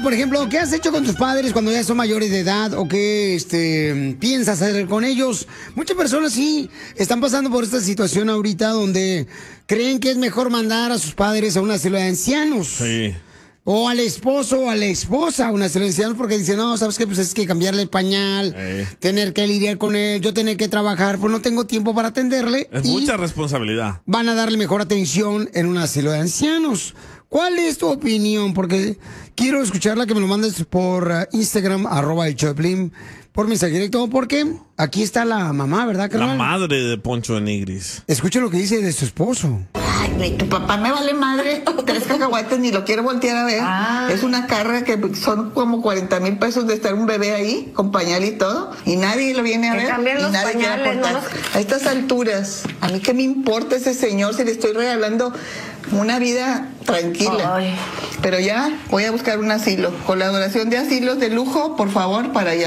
por ejemplo, ¿qué has hecho con tus padres cuando ya son mayores de edad? ¿O qué piensas hacer con ellos? Muchas personas sí están pasando por esta situación ahorita donde creen que es mejor mandar a sus padres a un asilo de ancianos. Sí. O al esposo o a la esposa a un asilo de ancianos porque dicen, no, ¿sabes qué? Pues es que cambiarle el pañal, tener que lidiar con él, yo tener que trabajar, pues no tengo tiempo para atenderle. Es mucha responsabilidad. Van a darle mejor atención en un asilo de ancianos. ¿Cuál es tu opinión? Porque quiero escucharla, que me lo mandes por Instagram, @elchoplin, por mensaje directo, porque aquí está la mamá, ¿verdad, carnal? La madre de Poncho de Nigris. Escucha lo que dice de su esposo. Ay, tu papá me vale madre, 3 cacahuates, ni lo quiero voltear a ver. Es una carga que son como 40,000 pesos de estar un bebé ahí, con pañal y todo, y nadie lo viene a ver, y nadie quiere aportar. A estas alturas, a mí qué me importa ese señor si le estoy regalando una vida tranquila. Pero ya voy a buscar un asilo, colaboración de asilos de lujo, por favor, para allá.